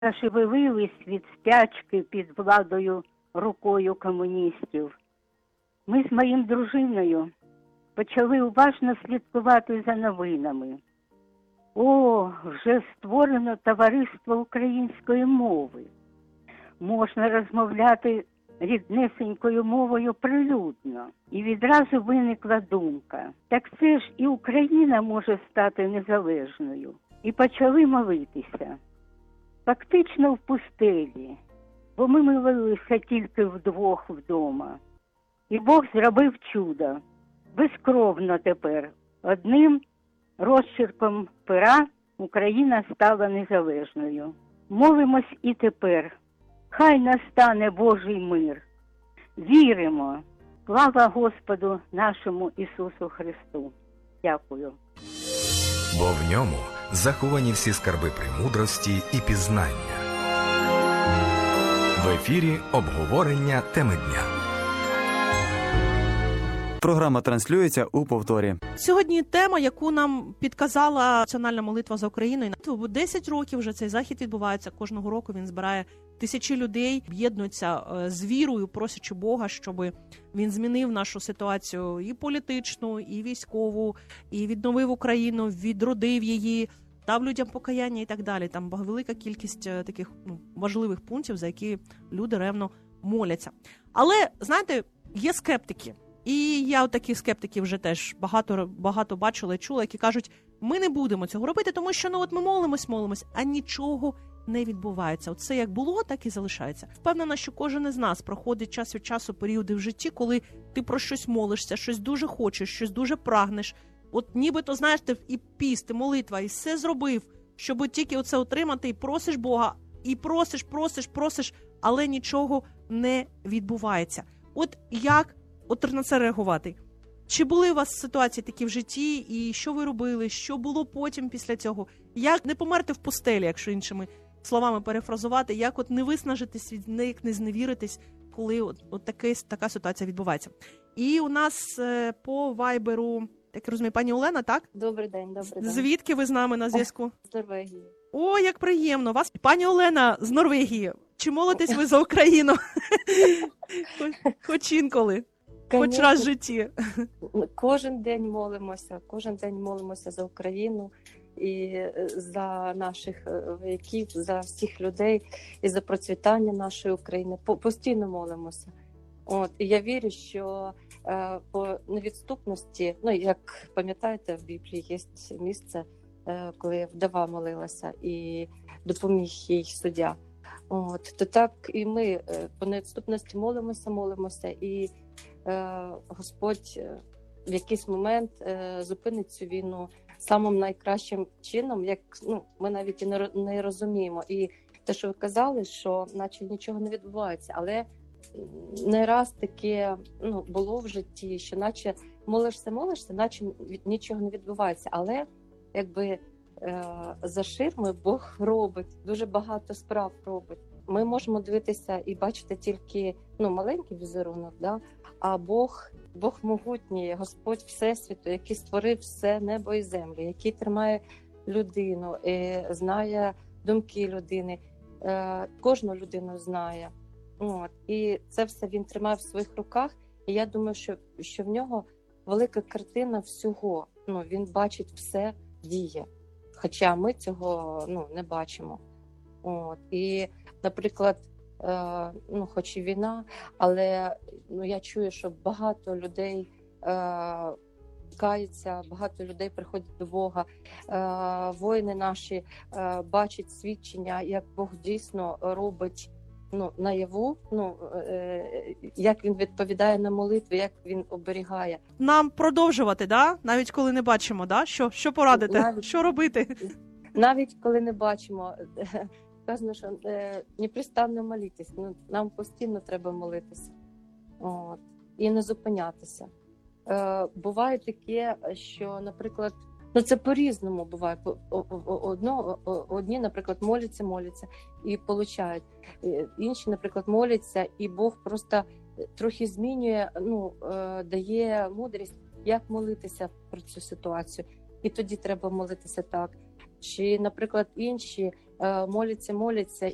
зашевелились від спячки під владою рукою комуністів. Ми з моїм дружиною почали уважно слідкувати за новинами. О, вже створено товариство української мови. Можна розмовляти ріднесенькою мовою прилюдно. І відразу виникла думка, так це ж і Україна може стати незалежною. І почали молитися. Фактично в пустелі, бо ми молилися тільки вдвох вдома. І Бог зробив чудо. Безкровно тепер. Одним розчерком пера Україна стала незалежною. Молимось і тепер. Хай настане Божий мир. Віримо. Слава Господу нашому Ісусу Христу. Дякую. Бо в ньому заховані всі скарби премудрості і пізнання. В ефірі обговорення теми дня. Програма транслюється у повторі. Сьогодні тема, яку нам підказала Національна молитва за Україну. 10 років вже цей захід відбувається. Кожного року він збирає тисячі людей, об'єднуються з вірою, просячи Бога, щоб він змінив нашу ситуацію і політичну, і військову, і відновив Україну, відродив її, дав людям покаяння і так далі. Там велика кількість таких важливих пунктів, за які люди ревно моляться. Але, знаєте, є скептики. І я таких скептиків вже теж багато бачила і чула, які кажуть, ми не будемо цього робити, тому що ми молимось, а нічого не відбувається. Оце як було, так і залишається. Впевнена, що кожен із нас проходить час від часу періоди в житті, коли ти про щось молишся, щось дуже хочеш, щось дуже прагнеш. От нібито, знаєш, ти і піст, і молитва, і все зробив, щоб тільки оце отримати, і просиш Бога, і просиш, але нічого не відбувається. От як на це реагувати? Чи були у вас ситуації такі в житті, і що ви робили, що було потім після цього? Як не померти в пустелі, якщо іншими словами перефразувати, як не виснажитись, як не зневіритись, коли така ситуація відбувається? І у нас по вайберу, як я розумію, пані Олена, так? Добрий день. Звідки ви з нами на зв'язку? З Норвегії. О, як приємно! Вас, пані Олена з Норвегії. Чи молитесь ви за Україну? Хоч інколи. Хоч раз в житті. Кожен день молимося за Україну і за наших вояків, за всіх людей, і за процвітання нашої України. Постійно молимося. І я вірю, що по невідступності, як пам'ятаєте, в Біблії є місце, коли вдова молилася і допоміг їй суддя. То так і ми по невідступності молимося, і Господь в якийсь момент зупинить цю війну самим найкращим чином, як ми навіть і не розуміємо. І те, що ви казали, що наче нічого не відбувається, але не раз таке було в житті, що наче молишся, наче нічого не відбувається, але якби за ширмою Бог робить, дуже багато справ робить. Ми можемо дивитися і бачити тільки маленький візерунок, а Бог могутній, Господь Всесвіту, який створив все небо і землю, який тримає людину, знає думки людини, кожну людину знає. І це все він тримає в своїх руках. І я думаю, що в нього велика картина всього. Він бачить все, діє. Хоча ми цього не бачимо. І, наприклад, хоч і війна, але я чую, що багато людей каються, багато людей приходять до Бога. Воїни наші бачать свідчення, як Бог дійсно робить наяву, як він відповідає на молитви, як він оберігає. Нам продовжувати, навіть коли не бачимо, що порадите, що робити? Навіть коли не бачимо, сказано, що непрестанно молитись, нам постійно треба молитися і не зупинятися. Буває таке, що, наприклад, це по-різному буває. Одні, наприклад, моляться і получають. Інші, наприклад, моляться, і Бог просто трохи змінює, дає мудрість, як молитися про цю ситуацію. І тоді треба молитися так. Чи, наприклад, інші моляться